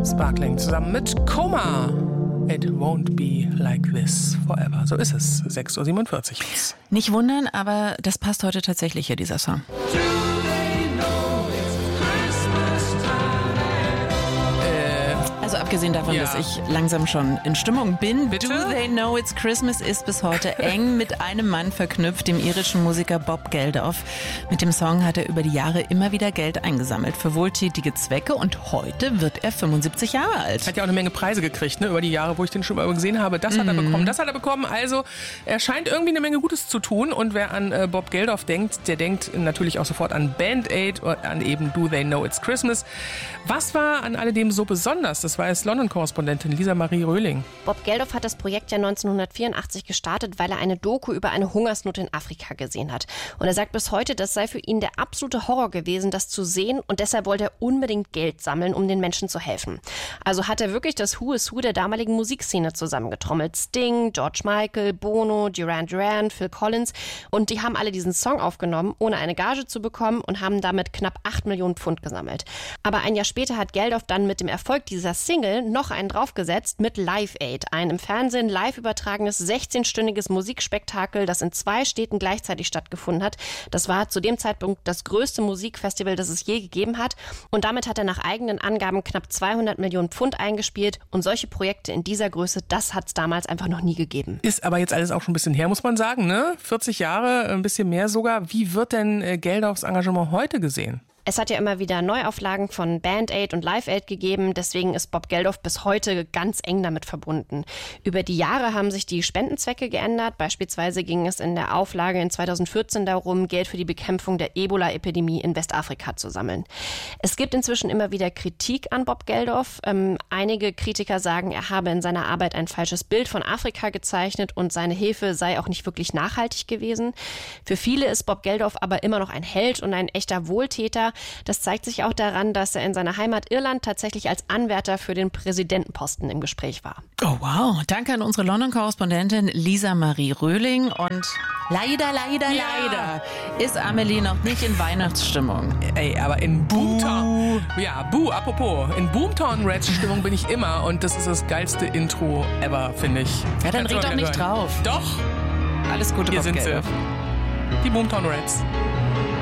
Sparkling zusammen mit Coma. It won't be like this forever. So ist es. 6:47 Uhr. Nicht wundern, aber das passt heute tatsächlich hier, dieser Song. Also abgesehen davon, dass ich langsam schon in Stimmung bin. Bitte? Do They Know It's Christmas ist bis heute eng mit einem Mann verknüpft, dem irischen Musiker Bob Geldof. Mit dem Song hat er über die Jahre immer wieder Geld eingesammelt für wohltätige Zwecke und heute wird er 75 Jahre alt. Hat ja auch eine Menge Preise gekriegt, ne, über die Jahre, wo ich den schon mal gesehen habe. Das hat er bekommen, das hat er bekommen. Also er scheint irgendwie eine Menge Gutes zu tun und wer an Bob Geldof denkt, der denkt natürlich auch sofort an Band Aid oder an eben Do They Know It's Christmas. Was war an alledem so besonders? Das weiß London-Korrespondentin Lisa Marie Röhling. Bob Geldof hat das Projekt ja 1984 gestartet, weil er eine Doku über eine Hungersnot in Afrika gesehen hat. Und er sagt bis heute, das sei für ihn der absolute Horror gewesen, das zu sehen. Und deshalb wollte er unbedingt Geld sammeln, um den Menschen zu helfen. Also hat er wirklich das Who is Who der damaligen Musikszene zusammengetrommelt. Sting, George Michael, Bono, Duran Duran, Phil Collins. Und die haben alle diesen Song aufgenommen, ohne eine Gage zu bekommen und haben damit knapp 8 Millionen Pfund gesammelt. Aber ein Jahr später hat Geldof dann mit dem Erfolg dieser Single noch einen draufgesetzt mit Live Aid, ein im Fernsehen live übertragenes 16-stündiges Musikspektakel, das in 2 Städten gleichzeitig stattgefunden hat. Das war zu dem Zeitpunkt das größte Musikfestival, das es je gegeben hat. Und damit hat er nach eigenen Angaben knapp 200 Millionen Pfund eingespielt. Und solche Projekte in dieser Größe, das hat es damals einfach noch nie gegeben. Ist aber jetzt alles auch schon ein bisschen her, muss man sagen, ne? 40 Jahre, ein bisschen mehr sogar. Wie wird denn Geldofs Engagement heute gesehen? Es hat ja immer wieder Neuauflagen von Band Aid und Live Aid gegeben, deswegen ist Bob Geldof bis heute ganz eng damit verbunden. Über die Jahre haben sich die Spendenzwecke geändert. Beispielsweise ging es in der Auflage in 2014 darum, Geld für die Bekämpfung der Ebola-Epidemie in Westafrika zu sammeln. Es gibt inzwischen immer wieder Kritik an Bob Geldof. Einige Kritiker sagen, er habe in seiner Arbeit ein falsches Bild von Afrika gezeichnet und seine Hilfe sei auch nicht wirklich nachhaltig gewesen. Für viele ist Bob Geldof aber immer noch ein Held und ein echter Wohltäter. Das zeigt sich auch daran, dass er in seiner Heimat Irland tatsächlich als Anwärter für den Präsidentenposten im Gespräch war. Oh wow, danke an unsere London-Korrespondentin Lisa Marie Röhling und leider ist Amelie noch nicht in Weihnachtsstimmung. Ey, aber in Boomtown, apropos, in Boomtown Rats Stimmung bin ich immer und das ist das geilste Intro ever, finde ich. Ja, dann red doch nicht drauf. Doch. Alles Gute, Hier Bob sind Geldof. sie. Die Boomtown Rats.